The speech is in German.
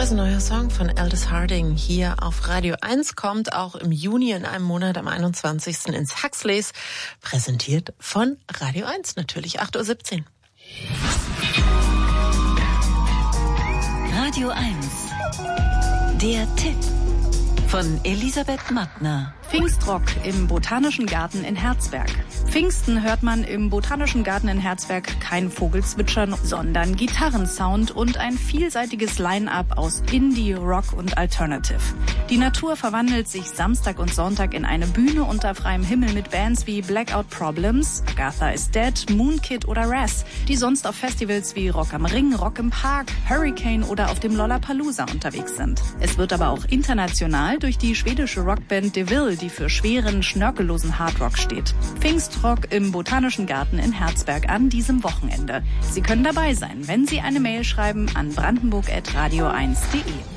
Das ist ein neuer Song von Aldous Harding hier auf Radio 1, kommt auch im Juni in einem Monat am 21. ins Huxleys, präsentiert von Radio 1 natürlich, 8.17 Uhr. Radio 1, der Tipp von Elisabeth Mattner. Pfingstrock im Botanischen Garten in Herzberg. Pfingsten hört man im Botanischen Garten in Herzberg kein Vogelzwitschern, sondern Gitarrensound und ein vielseitiges Line-up aus Indie, Rock und Alternative. Die Natur verwandelt sich Samstag und Sonntag in eine Bühne unter freiem Himmel mit Bands wie Blackout Problems, Agatha is Dead, Moonkid oder Raz, die sonst auf Festivals wie Rock am Ring, Rock im Park, Hurricane oder auf dem Lollapalooza unterwegs sind. Es wird aber auch international durch die schwedische Rockband DeVille, die für schweren, schnörkellosen Hardrock steht. Pfingstrock im Botanischen Garten in Herzberg an diesem Wochenende. Sie können dabei sein, wenn Sie eine Mail schreiben an brandenburg@radio1.de.